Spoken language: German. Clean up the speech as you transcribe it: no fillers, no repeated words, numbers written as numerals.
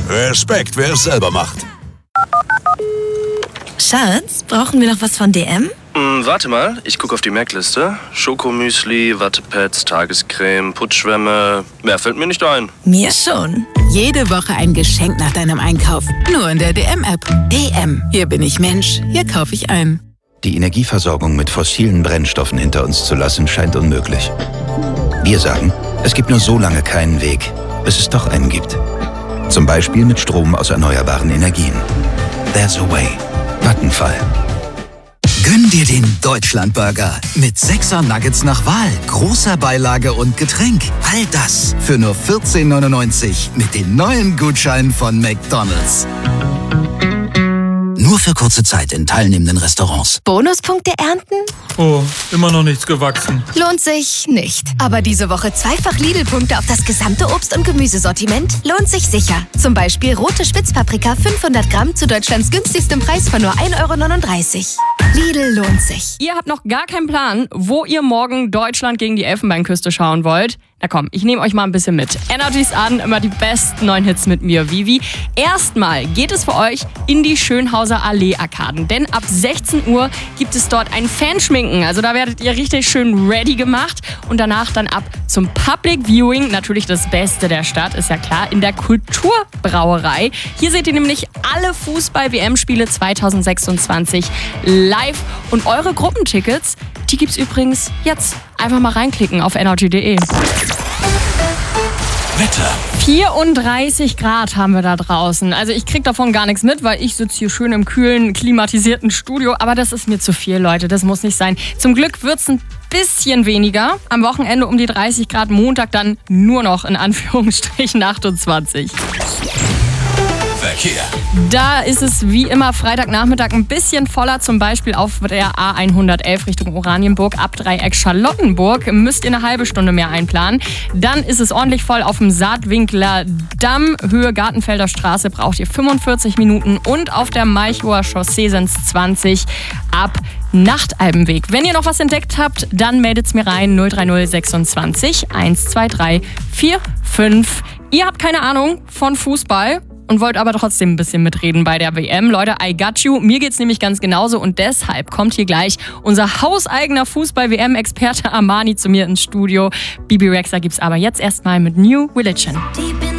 Respekt, wer es selber macht. Schatz, brauchen wir noch was von DM? Warte mal, ich gucke auf die Merkliste. Schokomüsli, Wattepads, Tagescreme, Putzschwämme. Mehr fällt mir nicht ein. Mir schon. Jede Woche ein Geschenk nach deinem Einkauf. Nur in der DM-App. DM. Hier bin ich Mensch. Hier kaufe ich ein. Die Energieversorgung mit fossilen Brennstoffen hinter uns zu lassen, scheint unmöglich. Wir sagen, es gibt nur so lange keinen Weg, bis es doch einen gibt. Zum Beispiel mit Strom aus erneuerbaren Energien. There's a way. Vattenfall. Gönn dir den Deutschlandburger mit 6er Nuggets nach Wahl, großer Beilage und Getränk. All das für nur 14,99 mit den neuen Gutscheinen von McDonald's. Nur für kurze Zeit in teilnehmenden Restaurants. Bonuspunkte ernten? Oh, immer noch nichts gewachsen. Lohnt sich nicht. Aber diese Woche zweifach Lidl-Punkte auf das gesamte Obst- und Gemüsesortiment lohnt sich sicher. Zum Beispiel rote Spitzpaprika 500 Gramm zu Deutschlands günstigstem Preis von nur 1,39 €. Lidl lohnt sich. Ihr habt noch gar keinen Plan, wo ihr morgen Deutschland gegen die Elfenbeinküste schauen wollt. Na komm, ich nehme euch mal ein bisschen mit. Energy's an, immer die besten 9 Hits mit mir, Vivi. Erstmal geht es für euch in die Schönhauser Allee-Arkaden, denn ab 16 Uhr gibt es dort ein Fanschminken. Also da werdet ihr richtig schön ready gemacht und danach dann ab zum Public Viewing. Natürlich das Beste der Stadt, ist ja klar, in der Kulturbrauerei. Hier seht ihr nämlich alle Fußball-WM-Spiele 2026 live und eure Gruppentickets, die gibt's übrigens jetzt. Einfach mal reinklicken auf energy.de. Wetter. 34 Grad haben wir da draußen. Also ich krieg davon gar nichts mit, weil ich sitze hier schön im kühlen, klimatisierten Studio. Aber das ist mir zu viel, Leute. Das muss nicht sein. Zum Glück wird's ein bisschen weniger. Am Wochenende um die 30 Grad, Montag dann nur noch in Anführungsstrichen 28. Verkehr. Da ist es wie immer Freitagnachmittag ein bisschen voller, zum Beispiel auf der A111 Richtung Oranienburg ab Dreieck Charlottenburg. Müsst ihr eine halbe Stunde mehr einplanen. Dann ist es ordentlich voll auf dem Saatwinkler Damm, Höhe Gartenfelder Straße, braucht ihr 45 Minuten und auf der Malchower Chaussee sind es 20 ab Nachtalbenweg. Wenn ihr noch was entdeckt habt, dann meldet's mir rein 030 26 123 45. Ihr habt keine Ahnung von Fußball und wollt aber trotzdem ein bisschen mitreden bei der WM. Leute, I got you. Mir geht's nämlich ganz genauso und deshalb kommt hier gleich unser hauseigener Fußball-WM-Experte Armani zu mir ins Studio. Bibi Rexha gibt's aber jetzt erstmal mit New Religion.